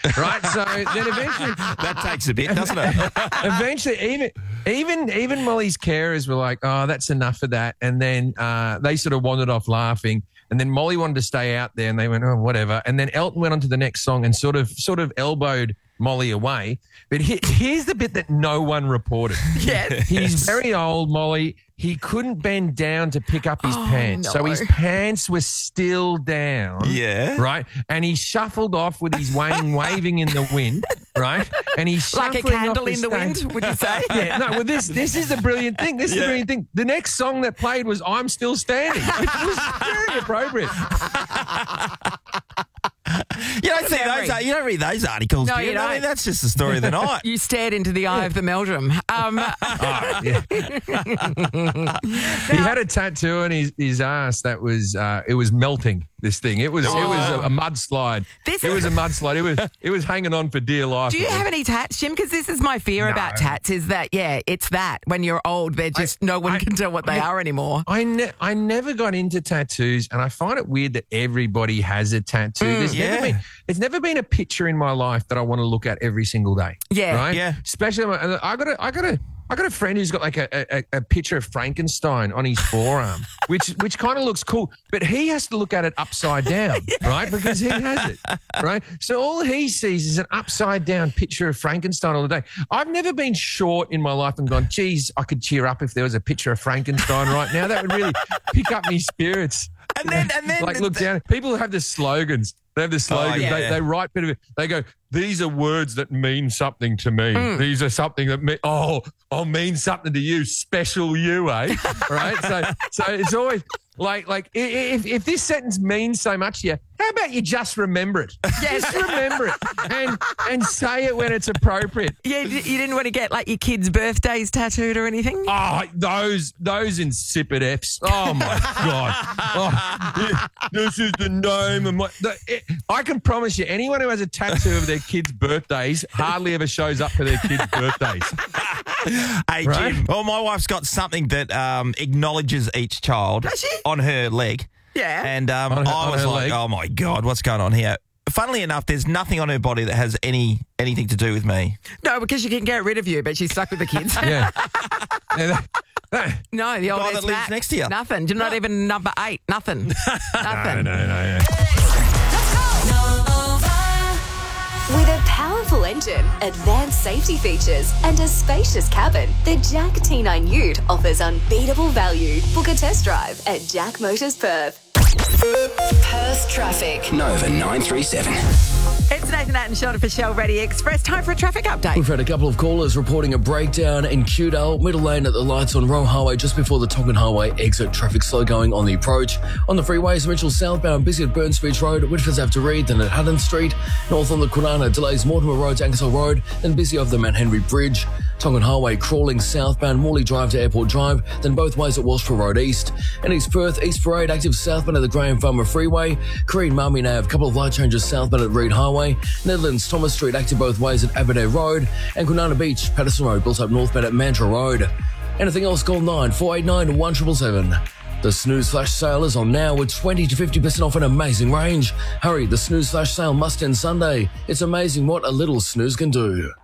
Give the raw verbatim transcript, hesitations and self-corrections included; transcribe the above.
right? So then eventually... That takes a bit, doesn't it? Eventually, even even even Molly's carers were like, "Oh, that's enough of that," and then uh, they sort of wandered off laughing. And then Molly wanted to stay out there, and they went, "Oh, whatever." And then Elton went on to the next song and sort of sort of elbowed Molly away. But he, here's the bit that no one reported. Yes. He's very old, Molly. He couldn't bend down to pick up his Oh, pants. no. So his pants were still down. Yeah. Right? And he shuffled off with his wing waving in the wind, right? And he's Like a shuffling off candle in the stage. wind, would you say? Yeah, no, well, this this is the brilliant thing. This is Yeah. the brilliant thing. The next song that played was I'm Still Standing, which was very appropriate. You don't see Memory. those. You don't read those articles. No, do you? you I mean, don't. that's just the story of the night. You stared into the eye of the meldrum. Um, Oh, yeah. He had a tattoo on his, his ass that was uh, it was melting. This thing, it was it was a, a mudslide. This it is- was a mudslide. It was it was hanging on for dear life. do you have any tats, Jim? Because this is my fear No. about tats is that, yeah, it's that. When you're old, they're just, no one I- can tell what they I- are anymore. I ne- I never got into tattoos, and I find it weird that everybody has a tattoo. There's yeah. never been there's never been a picture in my life that I want to look at every single day. Yeah. right. Yeah. Especially, my, and I got a I got a I got a friend who's got like a, a, a picture of Frankenstein on his forearm, which which kind of looks cool, but he has to look at it upside down, right? Because he has it, right? So all he sees is an upside down picture of Frankenstein all the day. I've never been short in my life and gone, geez, I could cheer up if there was a picture of Frankenstein right now. That would really pick up my spirits. And then, and then, Like, look down. People have the slogans. They have the slogans. yeah. They, they write bit of it. They go, these are words that mean something to me. These are something that mean, oh, oh, mean something to you, special you, eh? Right? So, so it's always like, like i- i- if, if this sentence means so much to you, how about you just remember it? Yes. Just remember it and and say it when it's appropriate. Yeah, you didn't want to get like your kids' birthdays tattooed or anything? Oh, those those insipid Fs. Oh, my God. Oh, yeah, this is the name of my... The, it, I can promise you, anyone who has a tattoo of their kids' birthdays hardly ever shows up for their kids' birthdays. Hey, Right? Jim. Well, my wife's got something that um, acknowledges each child Does she? on her leg. Yeah. And um, On her- I on was her like, leg? oh, my God, what's going on here? Funnily enough, there's nothing on her body that has any anything to do with me. No, because she can get rid of you, but she's stuck with the kids. Yeah. Yeah, that- that- No, the old guy that S lives Mac, next to you. Nothing. You're not even number eight. Nothing. Nothing. no, no, no. With a powerful engine, advanced safety features, and a spacious cabin, the Jack T nine Ute offers unbeatable value. Book a test drive at Jack Motors Perth. Perth traffic. Nova nine three seven. It's Nathan Attenshot for Shell Ready Express. Time for a traffic update. We've had a couple of callers reporting a breakdown in Cudale, middle lane at the lights on Roe Highway just before the Tongan Highway exit. Traffic slow going on the approach. On the freeways, Mitchell southbound, busy at Burns Beach Road, Whitford's after Reed, then at Hutton Street. North on the Kwinana, delays Mortimer Road to Ankersall Road, then busy over the Mount Henry Bridge. Tongan Highway crawling southbound, Morley Drive to Airport Drive, then both ways at Walshpur Road East. And East Perth, East Parade active southbound at the Graham Farmer Freeway. Korean Marmy Nav, couple of light changes southbound at Reed Highway. Netherlands, Thomas Street active both ways at Aberdare Road. And Kwinana Beach, Patterson Road built up northbound at Mantra Road. Anything else, call nine four eight nine one seven seven seven. The Snooze Flash sale is on now with twenty to fifty percent off an amazing range. Hurry, the Snooze Flash sale must end Sunday. It's amazing what a little snooze can do.